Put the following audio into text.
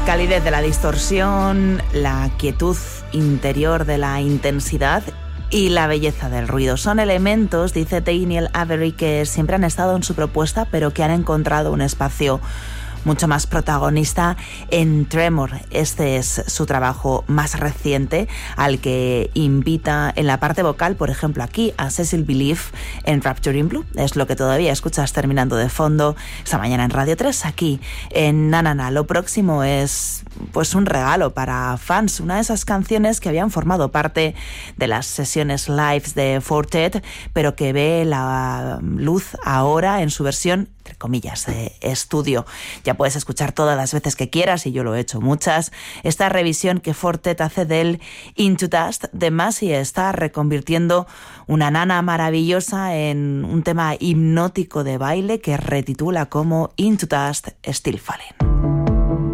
calidez de la distorsión, la quietud interior de la intensidad y la belleza del ruido. Son elementos, dice Daniel Avery, que siempre han estado en su propuesta, pero que han encontrado un espacio mucho más protagonista en Tremor. Este es su trabajo más reciente, al que invita en la parte vocal, por ejemplo, aquí a Cecil Belief en Rapture in Blue. Es lo que todavía escuchas terminando de fondo esta mañana en Radio 3, aquí en Na Na Na. Lo próximo es pues un regalo para fans, una de esas canciones que habían formado parte de las sesiones live de Four Tet, pero que ve la luz ahora en su versión, entre comillas, de estudio. Ya puedes escuchar todas las veces que quieras, y yo lo he hecho muchas, esta revisión que Four Tet hace del Into Dust de Massey. Está reconvirtiendo una nana maravillosa en un tema hipnótico de baile que retitula como Into Dust Still Falling.